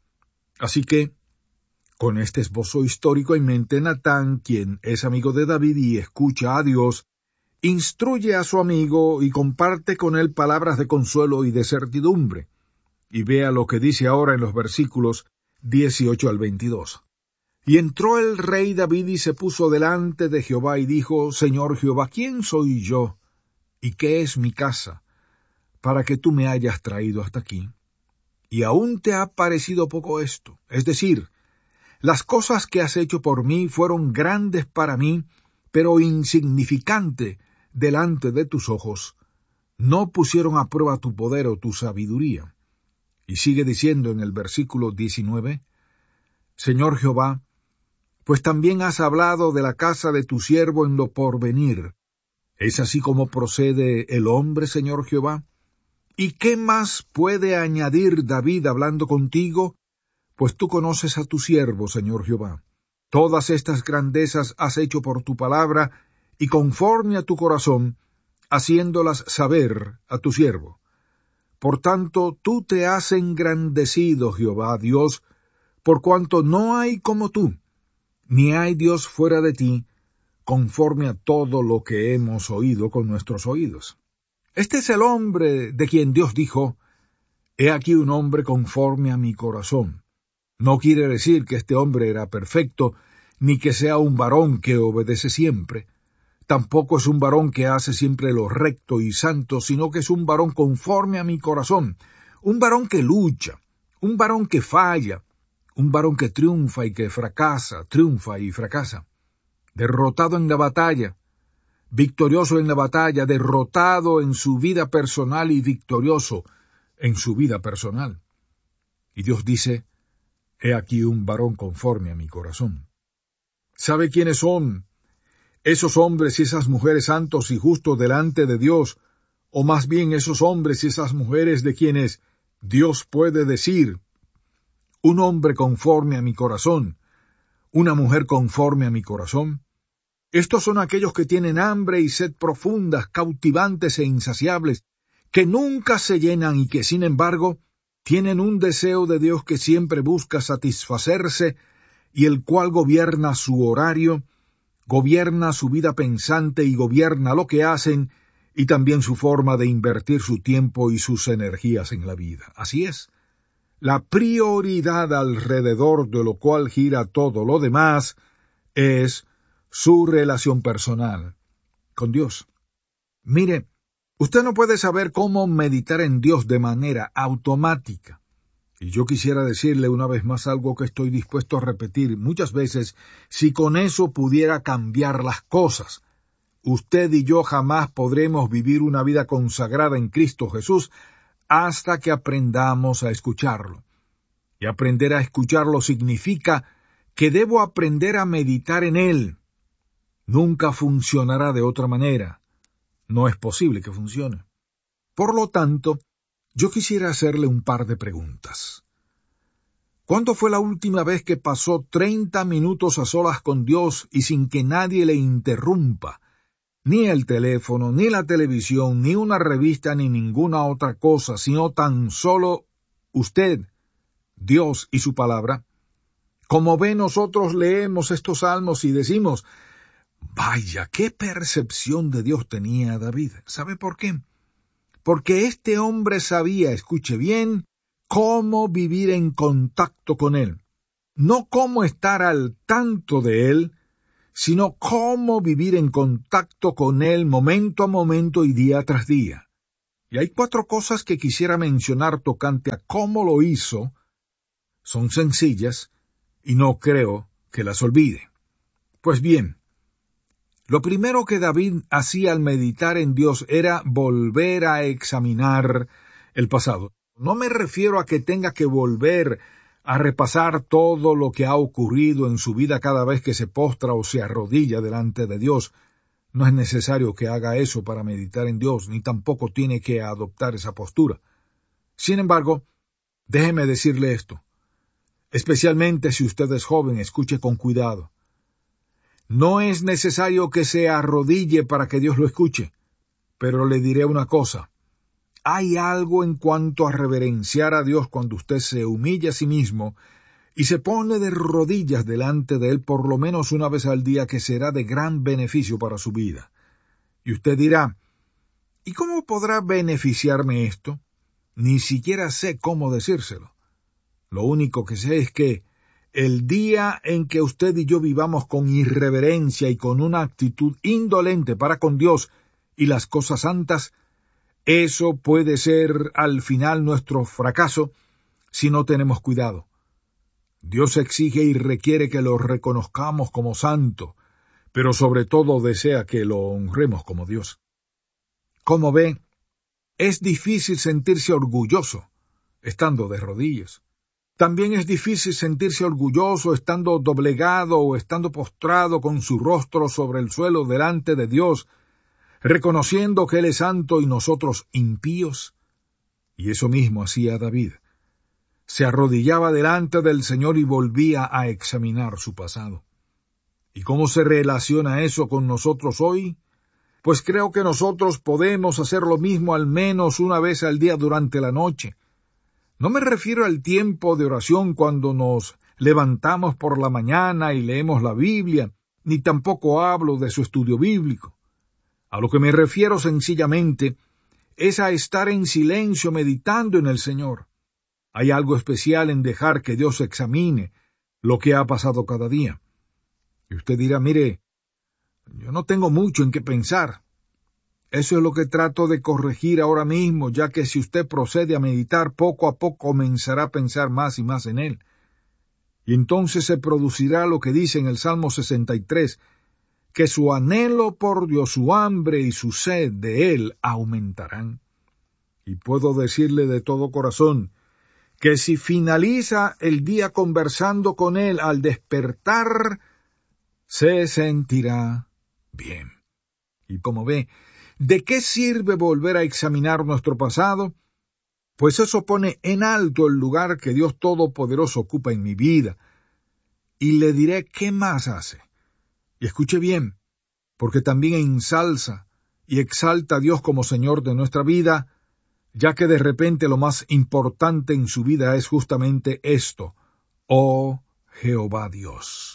Así que, con este esbozo histórico en mente, Natán, quien es amigo de David y escucha a Dios, instruye a su amigo y comparte con él palabras de consuelo y de certidumbre. Y vea lo que dice ahora en los versículos dieciocho al veintidós. Y entró el rey David y se puso delante de Jehová y dijo, Señor Jehová, ¿quién soy yo? ¿Y qué es mi casa? Para que tú me hayas traído hasta aquí. Y aún te ha parecido poco esto. Es decir, las cosas que has hecho por mí fueron grandes para mí, pero insignificante delante de tus ojos. No pusieron a prueba tu poder o tu sabiduría. Y sigue diciendo en el versículo diecinueve, Señor Jehová, pues también has hablado de la casa de tu siervo en lo porvenir. ¿Es así como procede el hombre, Señor Jehová? ¿Y qué más puede añadir David hablando contigo? Pues tú conoces a tu siervo, Señor Jehová. Todas estas grandezas has hecho por tu palabra, y conforme a tu corazón, haciéndolas saber a tu siervo. Por tanto, tú te has engrandecido, Jehová, Dios, por cuanto no hay como tú, ni hay Dios fuera de ti, conforme a todo lo que hemos oído con nuestros oídos. Este es el hombre de quien Dios dijo, he aquí un hombre conforme a mi corazón. No quiere decir que este hombre era perfecto, ni que sea un varón que obedece siempre. Tampoco es un varón que hace siempre lo recto y santo, sino que es un varón conforme a mi corazón, un varón que lucha, un varón que falla, un varón que triunfa y que fracasa, triunfa y fracasa. Derrotado en la batalla, victorioso en la batalla, derrotado en su vida personal y victorioso en su vida personal. Y Dios dice, he aquí un varón conforme a mi corazón. ¿Sabe quiénes son esos hombres y esas mujeres santos y justos delante de Dios, o más bien esos hombres y esas mujeres de quienes Dios puede decir, un hombre conforme a mi corazón, una mujer conforme a mi corazón? Estos son aquellos que tienen hambre y sed profundas, cautivantes e insaciables, que nunca se llenan y que, sin embargo, tienen un deseo de Dios que siempre busca satisfacerse y el cual gobierna su horario, gobierna su vida pensante y gobierna lo que hacen y también su forma de invertir su tiempo y sus energías en la vida. Así es. La prioridad alrededor de lo cual gira todo lo demás es su relación personal con Dios. Mire, usted no puede saber cómo meditar en Dios de manera automática. Y yo quisiera decirle una vez más algo que estoy dispuesto a repetir muchas veces, si con eso pudiera cambiar las cosas. Usted y yo jamás podremos vivir una vida consagrada en Cristo Jesús hasta que aprendamos a escucharlo. Y aprender a escucharlo significa que debo aprender a meditar en Él. Nunca funcionará de otra manera. No es posible que funcione. Por lo tanto, yo quisiera hacerle un par de preguntas. ¿Cuándo fue la última vez que pasó treinta minutos a solas con Dios y sin que nadie le interrumpa? Ni el teléfono, ni la televisión, ni una revista, ni ninguna otra cosa, sino tan solo usted, Dios y su palabra. Como ve, nosotros leemos estos salmos y decimos, vaya, qué percepción de Dios tenía David. ¿Sabe por qué? Porque este hombre sabía, escuche bien, cómo vivir en contacto con Él. No cómo estar al tanto de Él, sino cómo vivir en contacto con Él momento a momento y día tras día. Y hay cuatro cosas que quisiera mencionar tocante a cómo lo hizo. Son sencillas y no creo que las olvide. Pues bien, lo primero que David hacía al meditar en Dios era volver a examinar el pasado. No me refiero a que tenga que volver a repasar todo lo que ha ocurrido en su vida cada vez que se postra o se arrodilla delante de Dios. No es necesario que haga eso para meditar en Dios, ni tampoco tiene que adoptar esa postura. Sin embargo, déjeme decirle esto. Especialmente si usted es joven, escuche con cuidado. No es necesario que se arrodille para que Dios lo escuche, pero le diré una cosa. Hay algo en cuanto a reverenciar a Dios cuando usted se humilla a sí mismo y se pone de rodillas delante de Él por lo menos una vez al día, que será de gran beneficio para su vida. Y usted dirá, ¿y cómo podrá beneficiarme esto? Ni siquiera sé cómo decírselo. Lo único que sé es que el día en que usted y yo vivamos con irreverencia y con una actitud indolente para con Dios y las cosas santas, eso puede ser al final nuestro fracaso si no tenemos cuidado. Dios exige y requiere que lo reconozcamos como santo, pero sobre todo desea que lo honremos como Dios. Como ve, es difícil sentirse orgulloso estando de rodillas. También es difícil sentirse orgulloso estando doblegado o estando postrado con su rostro sobre el suelo delante de Dios, reconociendo que Él es santo y nosotros impíos. Y eso mismo hacía David. Se arrodillaba delante del Señor y volvía a examinar su pasado. ¿Y cómo se relaciona eso con nosotros hoy? Pues creo que nosotros podemos hacer lo mismo al menos una vez al día durante la noche. No me refiero al tiempo de oración cuando nos levantamos por la mañana y leemos la Biblia, ni tampoco hablo de su estudio bíblico. A lo que me refiero sencillamente es a estar en silencio meditando en el Señor. Hay algo especial en dejar que Dios examine lo que ha pasado cada día. Y usted dirá, mire, yo no tengo mucho en qué pensar. Eso es lo que trato de corregir ahora mismo, ya que si usted procede a meditar, poco a poco comenzará a pensar más y más en Él. Y entonces se producirá lo que dice en el Salmo sesenta y tres, que su anhelo por Dios, su hambre y su sed de Él aumentarán. Y puedo decirle de todo corazón que si finaliza el día conversando con Él al despertar, se sentirá bien. Y como ve, ¿de qué sirve volver a examinar nuestro pasado? Pues eso pone en alto el lugar que Dios Todopoderoso ocupa en mi vida. Y le diré qué más hace. Y escuche bien, porque también ensalza y exalta a Dios como Señor de nuestra vida, ya que de repente lo más importante en su vida es justamente esto: oh Jehová Dios.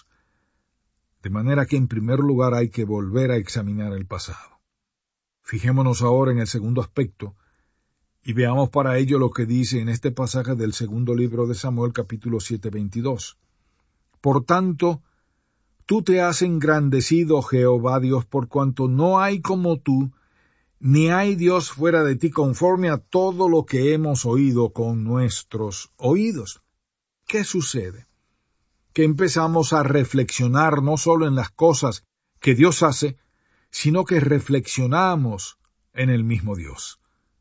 De manera que en primer lugar hay que volver a examinar el pasado. Fijémonos ahora en el segundo aspecto, y veamos para ello lo que dice en este pasaje del segundo libro de Samuel, capítulo siete, veintidós. Por tanto, tú te has engrandecido, Jehová Dios, por cuanto no hay como tú, ni hay Dios fuera de ti, conforme a todo lo que hemos oído con nuestros oídos. ¿Qué sucede? Que empezamos a reflexionar no solo en las cosas que Dios hace, sino que reflexionamos en el mismo Dios.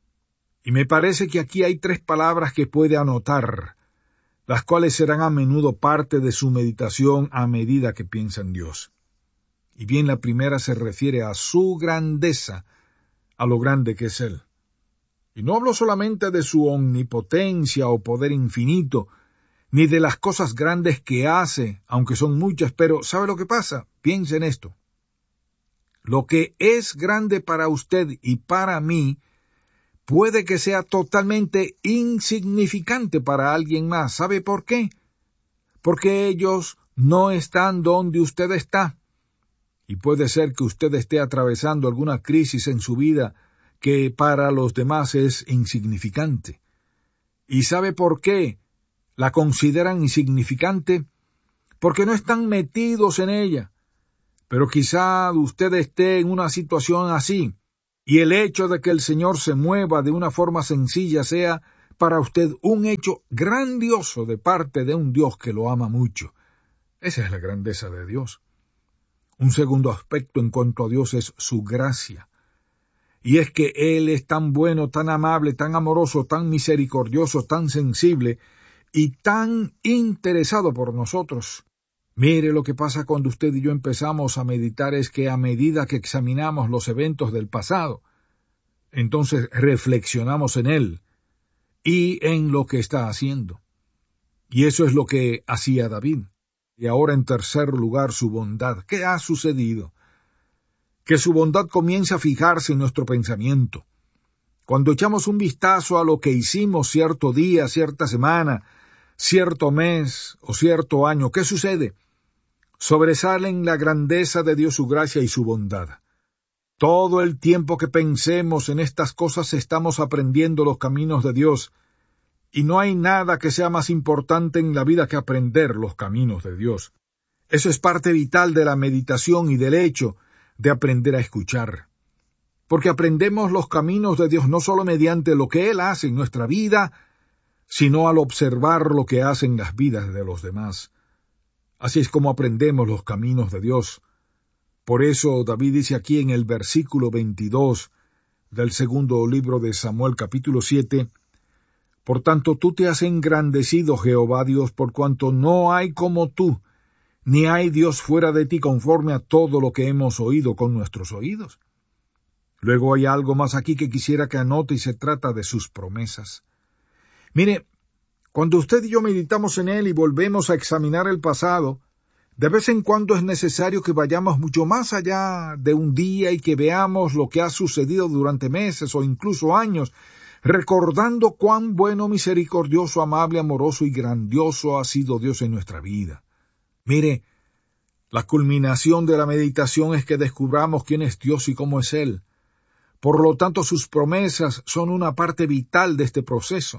Y me parece que aquí hay tres palabras que puede anotar, las cuales serán a menudo parte de su meditación a medida que piensa en Dios. Y bien, la primera se refiere a su grandeza, a lo grande que es Él. Y no hablo solamente de su omnipotencia o poder infinito, ni de las cosas grandes que hace, aunque son muchas, pero ¿sabe lo que pasa? Piense en esto. Lo que es grande para usted y para mí puede que sea totalmente insignificante para alguien más. ¿Sabe por qué? Porque ellos no están donde usted está. Y puede ser que usted esté atravesando alguna crisis en su vida que para los demás es insignificante. ¿Y sabe por qué la consideran insignificante? Porque no están metidos en ella. Pero quizá usted esté en una situación así, y el hecho de que el Señor se mueva de una forma sencilla sea para usted un hecho grandioso de parte de un Dios que lo ama mucho. Esa es la grandeza de Dios. Un segundo aspecto en cuanto a Dios es su gracia. Y es que Él es tan bueno, tan amable, tan amoroso, tan misericordioso, tan sensible y tan interesado por nosotros. Mire, lo que pasa cuando usted y yo empezamos a meditar es que a medida que examinamos los eventos del pasado, entonces reflexionamos en Él y en lo que está haciendo. Y eso es lo que hacía David. Y ahora, en tercer lugar, su bondad. ¿Qué ha sucedido? Que su bondad comienza a fijarse en nuestro pensamiento. Cuando echamos un vistazo a lo que hicimos cierto día, cierta semana, cierto mes o cierto año, ¿qué sucede? Sobresalen la grandeza de Dios, su gracia y su bondad. Todo el tiempo que pensemos en estas cosas estamos aprendiendo los caminos de Dios, y no hay nada que sea más importante en la vida que aprender los caminos de Dios. Eso es parte vital de la meditación y del hecho de aprender a escuchar. Porque aprendemos los caminos de Dios no solo mediante lo que Él hace en nuestra vida, sino al observar lo que hace en las vidas de los demás. Así es como aprendemos los caminos de Dios. Por eso David dice aquí en el versículo veintidós del segundo libro de Samuel capítulo siete, «Por tanto tú te has engrandecido, Jehová Dios, por cuanto no hay como tú, ni hay Dios fuera de ti conforme a todo lo que hemos oído con nuestros oídos». Luego hay algo más aquí que quisiera que anote y se trata de sus promesas. Mire, cuando usted y yo meditamos en Él y volvemos a examinar el pasado, de vez en cuando es necesario que vayamos mucho más allá de un día y que veamos lo que ha sucedido durante meses o incluso años, recordando cuán bueno, misericordioso, amable, amoroso y grandioso ha sido Dios en nuestra vida. Mire, la culminación de la meditación es que descubramos quién es Dios y cómo es Él. Por lo tanto, sus promesas son una parte vital de este proceso.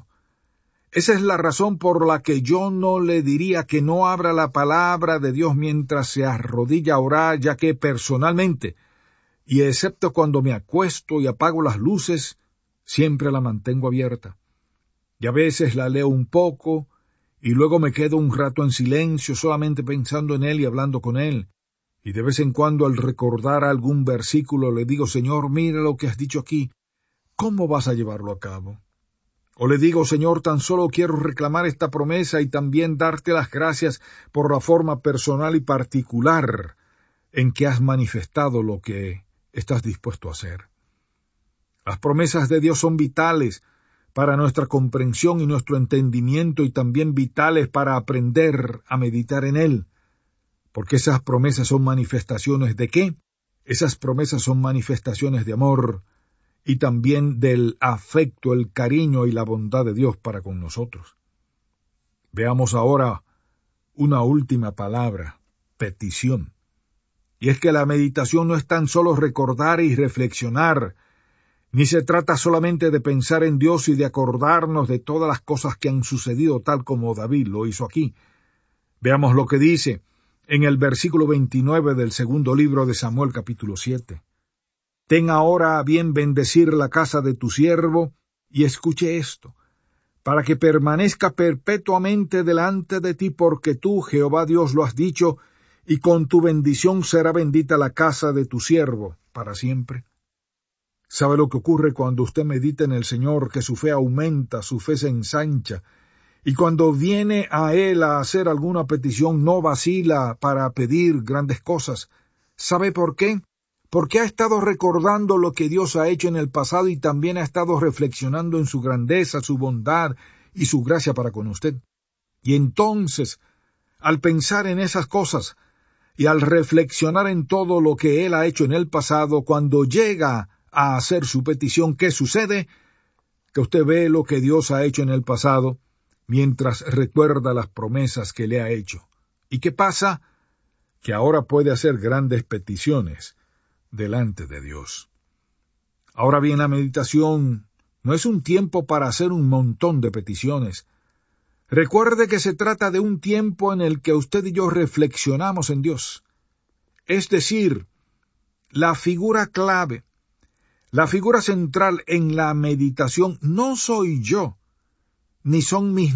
Esa es la razón por la que yo no le diría que no abra la palabra de Dios mientras se arrodilla a orar, ya que personalmente, y excepto cuando me acuesto y apago las luces, siempre la mantengo abierta. Y a veces la leo un poco, y luego me quedo un rato en silencio, solamente pensando en Él y hablando con Él. Y de vez en cuando, al recordar algún versículo, le digo, Señor, mira lo que has dicho aquí, ¿cómo vas a llevarlo a cabo? O le digo, Señor, tan solo quiero reclamar esta promesa y también darte las gracias por la forma personal y particular en que has manifestado lo que estás dispuesto a hacer. Las promesas de Dios son vitales para nuestra comprensión y nuestro entendimiento y también vitales para aprender a meditar en Él. Porque esas promesas son manifestaciones ¿de qué? Esas promesas son manifestaciones de amor y también del afecto, el cariño y la bondad de Dios para con nosotros. Veamos ahora una última palabra, petición. Y es que la meditación no es tan solo recordar y reflexionar, ni se trata solamente de pensar en Dios y de acordarnos de todas las cosas que han sucedido tal como David lo hizo aquí. Veamos lo que dice en el versículo veintinueve del segundo libro de Samuel capítulo siete. Ten ahora a bien bendecir la casa de tu siervo, y escuche esto, para que permanezca perpetuamente delante de ti, porque tú, Jehová Dios, lo has dicho, y con tu bendición será bendita la casa de tu siervo para siempre. ¿Sabe lo que ocurre cuando usted medita en el Señor? Que su fe aumenta, su fe se ensancha, y cuando viene a Él a hacer alguna petición no vacila para pedir grandes cosas. ¿Sabe por qué? Porque ha estado recordando lo que Dios ha hecho en el pasado y también ha estado reflexionando en su grandeza, su bondad y su gracia para con usted. Y entonces, al pensar en esas cosas y al reflexionar en todo lo que Él ha hecho en el pasado, cuando llega a hacer su petición, ¿qué sucede? Que usted ve lo que Dios ha hecho en el pasado mientras recuerda las promesas que le ha hecho. ¿Y qué pasa? Que ahora puede hacer grandes peticiones delante de Dios. Ahora bien, la meditación No es un tiempo para hacer un montón de peticiones. Recuerde que se trata de un tiempo en el que usted y yo reflexionamos en Dios. Es decir, la figura clave, la figura central en la meditación no soy yo, ni son mis